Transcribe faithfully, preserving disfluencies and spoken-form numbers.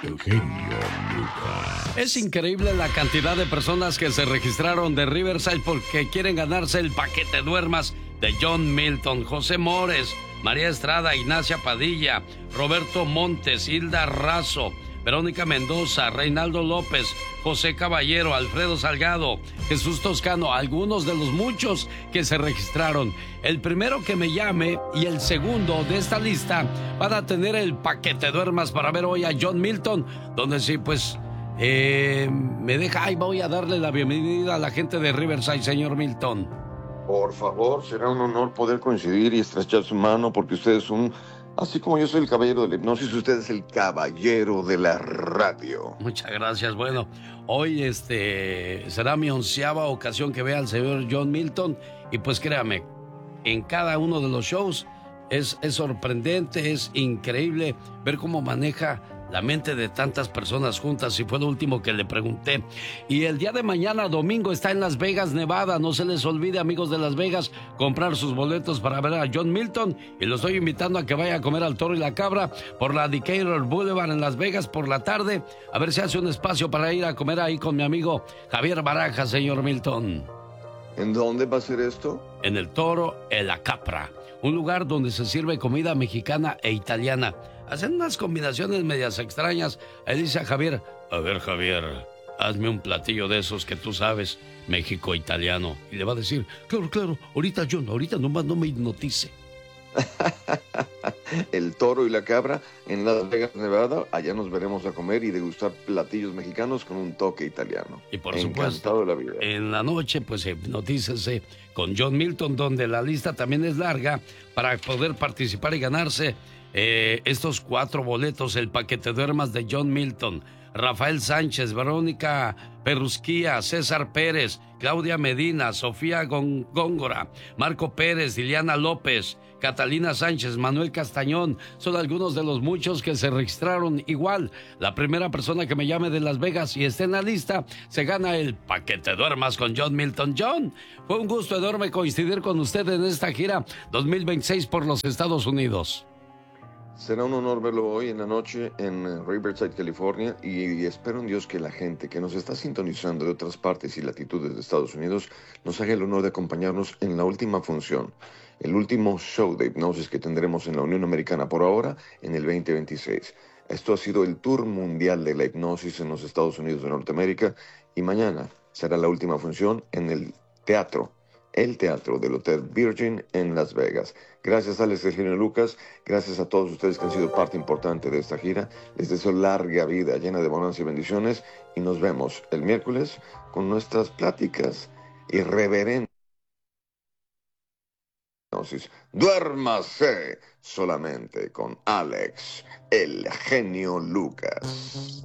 Eugenio Lucas. Es increíble la cantidad de personas que se registraron de Riverside porque quieren ganarse el paquete duermas de John Milton. José Mores, María Estrada, Ignacia Padilla, Roberto Montes, Hilda Razo, Verónica Mendoza, Reinaldo López, José Caballero, Alfredo Salgado, Jesús Toscano, algunos de los muchos que se registraron. El primero que me llame y el segundo de esta lista van a tener el paquete duermas para ver hoy a John Milton, donde sí, pues, eh, me deja, ahí voy a darle la bienvenida a la gente de Riverside, señor Milton. Por favor, será un honor poder coincidir y estrechar su mano porque usted es un... Así como yo soy el caballero de la hipnosis, usted es el caballero de la radio. Muchas gracias. Bueno, hoy este será mi onceava ocasión que vea al señor John Milton. Y pues créame, en cada uno de los shows es, es sorprendente, es increíble ver cómo maneja la mente de tantas personas juntas, y fue lo último que le pregunté. Y el día de mañana, domingo, está en Las Vegas, Nevada. No se les olvide, amigos de Las Vegas, comprar sus boletos para ver a John Milton. Y los estoy invitando a que vaya a comer al Toro y la Cabra por la Decatur Boulevard en Las Vegas por la tarde. A ver si hace un espacio para ir a comer ahí con mi amigo Javier Baraja, señor Milton. ¿En dónde va a ser esto? En el Toro y la Capra, un lugar donde se sirve comida mexicana e italiana. Hacen unas combinaciones medias extrañas. Ahí dice a Javier: a ver, Javier, hazme un platillo de esos que tú sabes, México-italiano. Y le va a decir: claro, claro, ahorita John, ahorita nomás no me hipnotice. El Toro y la Cabra en Las Vegas, Nevada. Allá nos veremos a comer y degustar platillos mexicanos con un toque italiano. Y por Encantado supuesto, de la vida. en la noche, pues hipnotícese con John Milton, donde la lista también es larga para poder participar y ganarse eh, estos cuatro boletos, el paquete duermas de John Milton. Rafael Sánchez, Verónica Perrusquía, César Pérez, Claudia Medina, Sofía Gón- Góngora, Marco Pérez, Liliana López, Catalina Sánchez, Manuel Castañón, son algunos de los muchos que se registraron. Igual, la primera persona que me llame de Las Vegas y esté en la lista, se gana el paquete duermas con John Milton. John, fue un gusto enorme coincidir con usted en esta gira dos mil veintiséis por los Estados Unidos. Será un honor verlo hoy en la noche en Riverside, California, y espero en Dios que la gente que nos está sintonizando de otras partes y latitudes de Estados Unidos nos haga el honor de acompañarnos en la última función, el último show de hipnosis que tendremos en la Unión Americana por ahora en el veinte veintiséis. Esto ha sido el tour mundial de la hipnosis en los Estados Unidos de Norteamérica, y mañana será la última función en el teatro, el teatro del Hotel Virgin en Las Vegas. Gracias a Alex Eugenio Lucas, gracias a todos ustedes que han sido parte importante de esta gira. Les deseo larga vida, llena de bonanza y bendiciones, y nos vemos el miércoles con nuestras pláticas irreverentes. Duérmase solamente con Alex, el genio Lucas.